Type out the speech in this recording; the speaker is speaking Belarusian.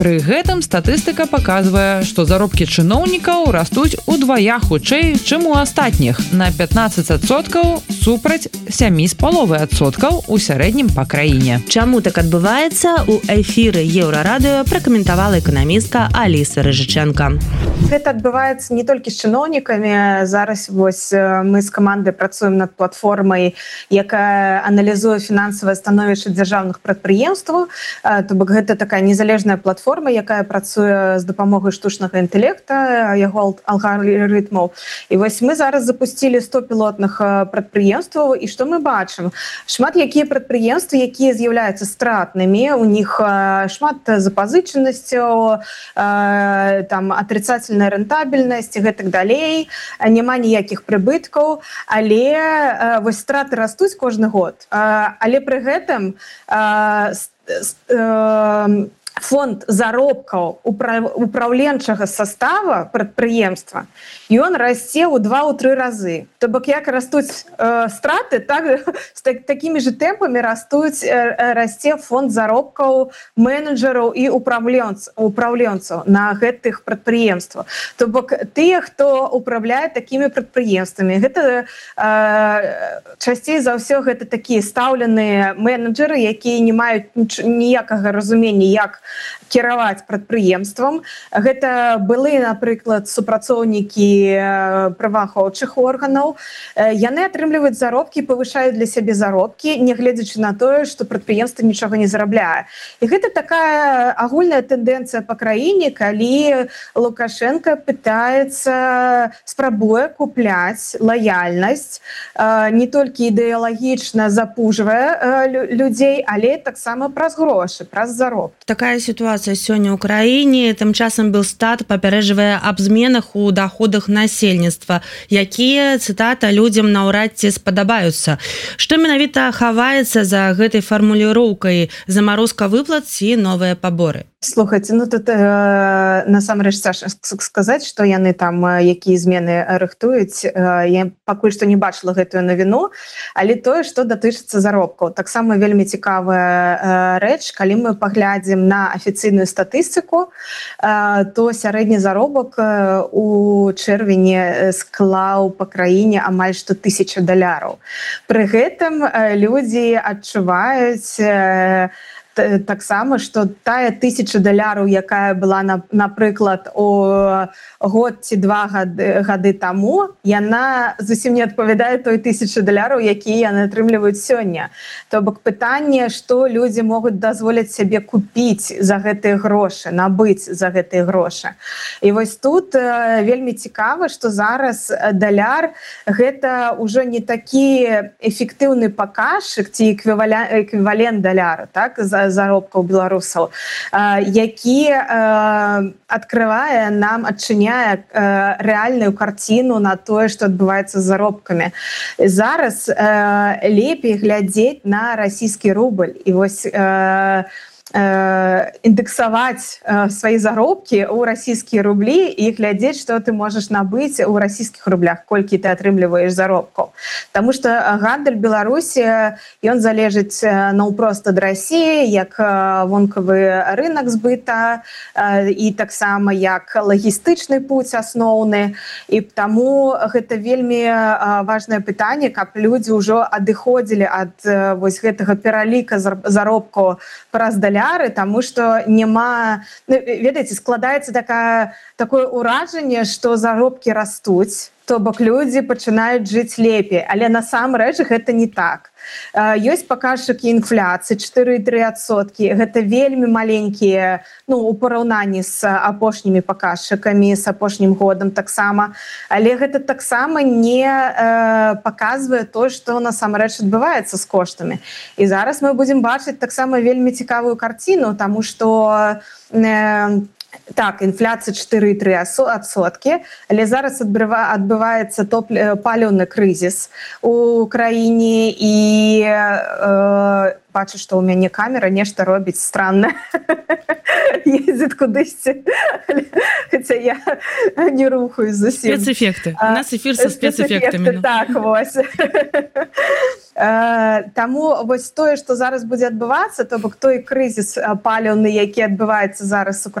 Пры гэтым статыстыка паказвае, што заробкі чыноўнікаў растуць удвая хутчэй, чым у астатніх, на 15% супраць 7,5% у сярэднім па краіне. Чаму так адбываецца, у эфіры Еўрарадыё пракаментавала эканамістка Аліса Рыжыченка. Гэта адбываецца не толькі з чыноўнікамі. Зараз вось мы з камандай працуем над платформай, якая аналізуе фінансавае становішча дзяржаўных прадпрыемстваў. То бок гэта такая незалежная платформа, якая працуе з дапамогай штучнага інтэлекта, яго алгарытмаў. І вось мы зараз запусцілі 100 пілотных прадпрыемстваў, і што мы бачым? Шмат якія прадпрыемствы, якія з'яўляюцца стратнымі, у них шмат запазычанасцяў, там атрицательная рэнтабельнасць і гэтак далей, няма ніякіх прыбыткаў, але вось страты растуць кожны год. Але пры гэтым фонд заробкаў управленчага састава прадпрыемства, ён расце ў 2-3 разы. То бок як растуць страты, так з такімі ж тэмпамі расце фонд заробкаў менеджераў і управленцаў на гэтых прадпрыемствах. То бок тыя, хто управляе такімі прадпрыемствамі, гэта часцей за ўсё гэта такія стаўленыя менеджеры, якія не маюць ніякага разумення, як кіраваць прадпрыемствам. Гэта былі, напрыклад, супрацоўнікі праваахоўчых органаў. Яны атрымліваюць заробкі, павышаюць для сябе заробкі, нягледзячы на тое, што прадпрыемства нічога не зарабляе. І гэта такая агульная тэндэнцыя па краіне, калі Лукашенко спрабуе купляць лаяльнасць, не толькі ідэалагічна запужвае людзей, але таксама праз грошы, праз заробкі. Такая ситуация сегодня в Украине. Тем часом Белстат папярэджвае аб зменах у доходах насельніцтва, якія, цытата, людям наўрад ці спадабаюцца. Што менавіта хаваецца за гэтай фармуліроўкай: замарозка выплат ці новыя паборы? Слухайце, тут насамрэч цяжка сказаць, што яны там, якія змены рыхтуюць. Я пакуль што не бачыла гэтую навіну, але тое, што датычыцца заробкаў. Таксама вельмі цікавая рэч, калі мы паглядзім на афіцыйную статыстыку, то сярэдні заробак у чэрвені склаў па краіне амаль што $1000. Пры гэтым людзі адчуваюць таксама, што тая $1000, якая была, напрыклад, у год ці 2 гады таму, яна зусім не адпавядае той $1000, якія яны атрымліваюць сёння. То бок пытанне, што людзі могуць дазволіць сябе купіць за гэтыя грошы, набыць за гэтыя грошы. І вось тут вельмі цікава, што зараз даляр гэта ўжо не такі эфектыўны паказчык ці эквівалент даляру, так, заробкаў беларусаў, які адкрывае нам, адчыняе рэальную карціну на тое, што адбываецца з заробкамі. Зараз лепей глядзець на расійскі рубль і вось індексаваць свае заробкі ў расійскія рублі і глядзець, што ты можаш набыць у расійскіх рублях, колькі ты атрымліваеш заробкаў. Таму што гандаль Беларусі, ён залежыць наўпрост ад Расіі, як вонкавы рынак збыта і таксама як лагістычны путь асноўны. І таму гэта вельмі важнае пытанне, каб людзі ўжо адыходзілі ад вось гэтага пераліка заробкаў праз даляр, таму што няма, ведаеце, складаецца такое ўражанне, што заробкі растуць, то бок людзі пачынаюць жыць лепей, але насамрэч гэта не так. Ёсць паказчыкі інфляцыі 4,3%. Гэта вельмі маленькія, у параўнанні з апошнімі паказчыкамі, з апошнім годам таксама. Але гэта таксама не паказвае то, што насамрэч адбываецца з коштамі. І зараз мы будзем бачыць таксама вельмі цікавую карціну, таму што так, інфляцыя 4,3%, але зараз адбываецца паліўны крызіс у краіне, і і бачу, што ў мяне камера нешта робіць странна. Ездзіць кудысьці. Хаця я не рухаюсь зусім. Спецэфекты. У нас эфір са спецэфектамі. Так, вось. Таму вось тое, што зараз будзе адбывацца, то бок той крызіс паліўны, які адбываецца зараз